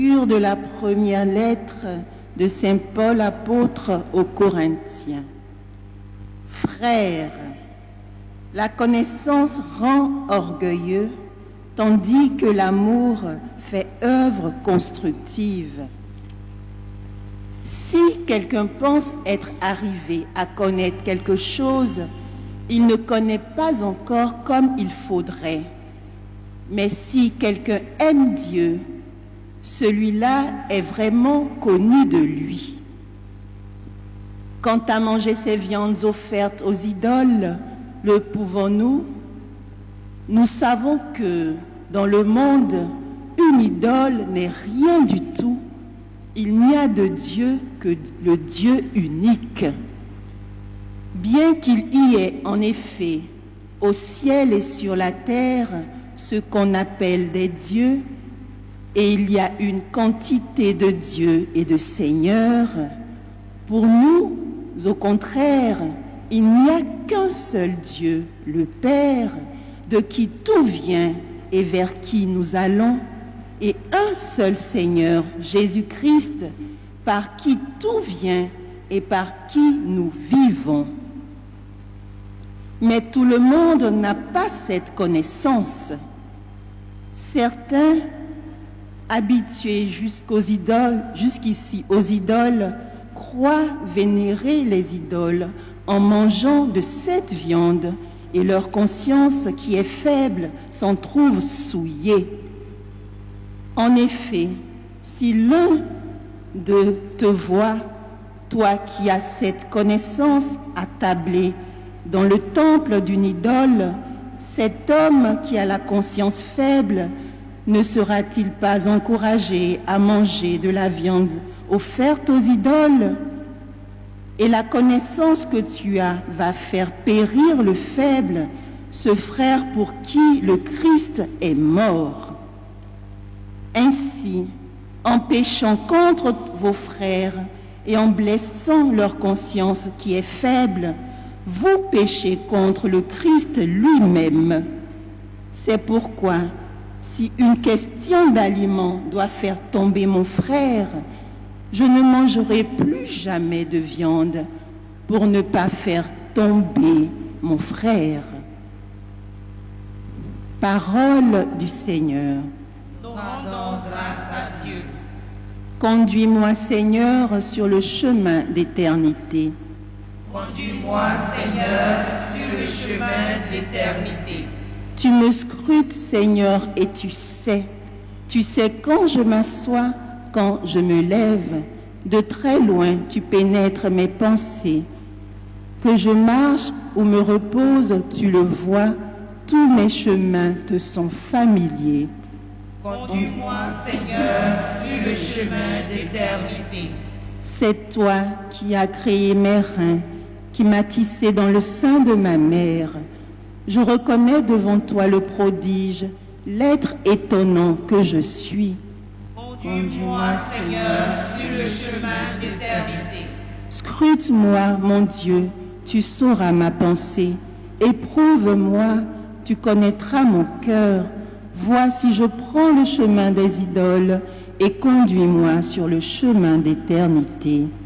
De la première lettre de Saint Paul apôtre aux Corinthiens. Frères, la connaissance rend orgueilleux, tandis que l'amour fait œuvre constructive. Si quelqu'un pense être arrivé à connaître quelque chose, il ne connaît pas encore comme il faudrait. Mais si quelqu'un aime Dieu, celui-là est vraiment connu de lui. Quant à manger ces viandes offertes aux idoles, le pouvons-nous? Nous savons que dans le monde, une idole n'est rien du tout. Il n'y a de Dieu que le Dieu unique. Bien qu'il y ait en effet au ciel et sur la terre ce qu'on appelle des dieux, et il y a une quantité de dieux et de seigneurs, pour nous, au contraire, il n'y a qu'un seul Dieu, le Père, de qui tout vient et vers qui nous allons, et un seul Seigneur, Jésus-Christ, par qui tout vient et par qui nous vivons. Mais tout le monde n'a pas cette connaissance. Certains, habitués jusqu'ici aux idoles, croient vénérer les idoles en mangeant de cette viande, et leur conscience qui est faible s'en trouve souillée. En effet, si l'un d'eux te voit, toi qui as cette connaissance attablée dans le temple d'une idole, cet homme qui a la conscience faible ne sera-t-il pas encouragé à manger de la viande offerte aux idoles? Et la connaissance que tu as va faire périr le faible, ce frère pour qui le Christ est mort. Ainsi, en péchant contre vos frères et en blessant leur conscience qui est faible, vous péchez contre le Christ lui-même. C'est pourquoi, si une question d'aliment doit faire tomber mon frère, je ne mangerai plus jamais de viande pour ne pas faire tomber mon frère. Parole du Seigneur. Nous rendons grâce à Dieu. Conduis-moi, Seigneur, sur le chemin d'éternité. Conduis-moi, Seigneur, sur le chemin d'éternité. Tu me scrutes, Seigneur, et tu sais quand je m'assois, quand je me lève. De très loin, tu pénètres mes pensées. Que je marche ou me repose, tu le vois, tous mes chemins te sont familiers. Conduis-moi, Seigneur, sur le chemin d'éternité. C'est toi qui as créé mes reins, qui m'as tissé dans le sein de ma mère. Je reconnais devant toi le prodige, l'être étonnant que je suis. Conduis-moi, Seigneur, sur le chemin d'éternité. Scrute-moi, mon Dieu, tu sauras ma pensée. Éprouve-moi, tu connaîtras mon cœur. Vois si je prends le chemin des idoles et conduis-moi sur le chemin d'éternité.